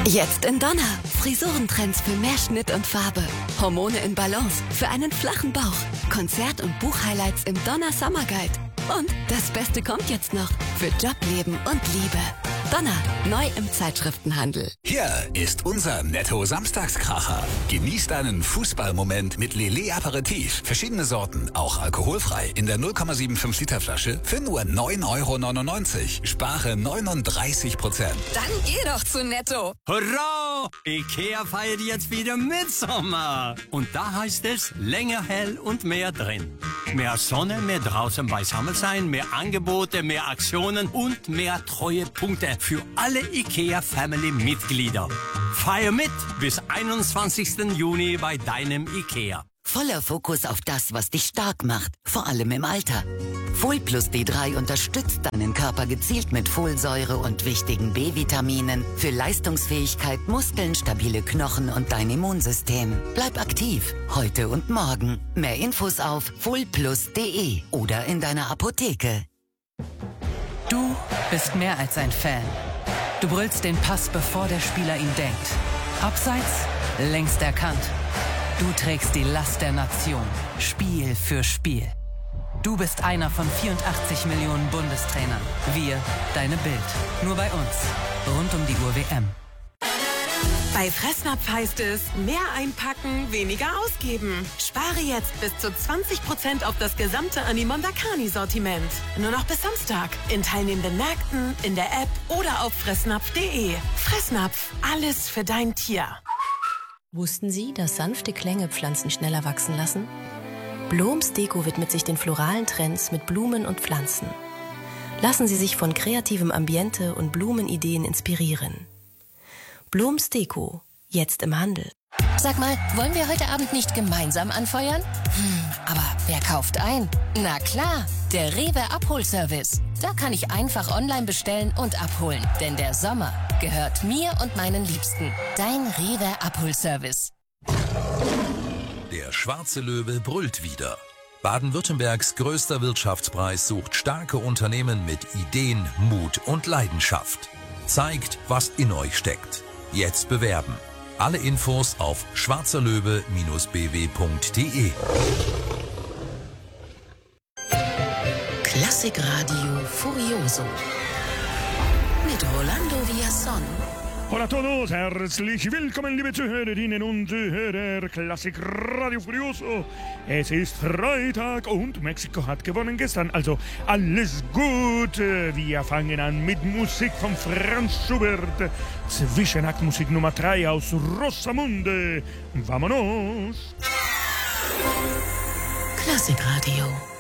Jetzt in Donner. Frisurentrends für mehr Schnitt und Farbe. Hormone in Balance für einen flachen Bauch. Konzert- und Buchhighlights im Donner Summer Guide. Und das Beste kommt jetzt noch. Für Job, Leben und Liebe. Donner. Neu im Zeitschriftenhandel. Hier ist unser Netto-Samstagskracher. Genießt einen Fußballmoment mit Lillet Aperitif. Verschiedene Sorten, auch alkoholfrei. In der 0,75 Liter Flasche für nur 9,99 €. Spare 39%. Dann geh doch zu Netto. Hurra! IKEA feiert jetzt wieder Mitsommer. Und da heißt es länger hell und mehr drin. Mehr Sonne, mehr draußen beisammen sein, mehr Angebote, mehr Aktionen und mehr Treuepunkte für alle IKEA-Family-Mitglieder. Feier mit bis 21. Juni bei deinem IKEA. Voller Fokus auf das, was dich stark macht, vor allem im Alter. Folplus D3 unterstützt deinen Körper gezielt mit Folsäure und wichtigen B-Vitaminen für Leistungsfähigkeit, Muskeln, stabile Knochen und dein Immunsystem. Bleib aktiv, heute und morgen. Mehr Infos auf folplus.de oder in deiner Apotheke. Du bist mehr als ein Fan. Du brüllst den Pass, bevor der Spieler ihn denkt. Abseits, längst erkannt. Du trägst die Last der Nation, Spiel für Spiel. Du bist einer von 84 Millionen Bundestrainern. Wir, deine Bild. Nur bei uns. Rund um die Uhr WM. Bei Fressnapf heißt es, mehr einpacken, weniger ausgeben. Spare jetzt bis zu 20% auf das gesamte Animondakani-Sortiment. Nur noch bis Samstag. In teilnehmenden Märkten, in der App oder auf fressnapf.de. Fressnapf, alles für dein Tier. Wussten Sie, dass sanfte Klänge Pflanzen schneller wachsen lassen? Bloms Deko widmet sich den floralen Trends mit Blumen und Pflanzen. Lassen Sie sich von kreativem Ambiente und Blumenideen inspirieren. Bloms Deko, jetzt im Handel. Sag mal, wollen wir heute Abend nicht gemeinsam anfeuern? Aber wer kauft ein? Na klar, der Rewe Abholservice. Da kann ich einfach online bestellen und abholen. Denn der Sommer gehört mir und meinen Liebsten. Dein Rewe Abholservice. Der schwarze Löwe brüllt wieder. Baden-Württembergs größter Wirtschaftspreis sucht starke Unternehmen mit Ideen, Mut und Leidenschaft. Zeigt, was in euch steckt. Jetzt bewerben. Alle Infos auf schwarzerlöwe-bw.de. Klassikradio Furioso mit Rolando Villazón. Hola a todos, herzlich willkommen, liebe Zuhörerinnen und Zuhörer, Klassik Radio Furioso. Es ist Freitag und Mexiko hat gewonnen gestern, also alles gut. Wir fangen an mit Musik von Franz Schubert, Zwischenaktmusik Nummer 3 aus Rosamunde. Vámonos! Klassikradio.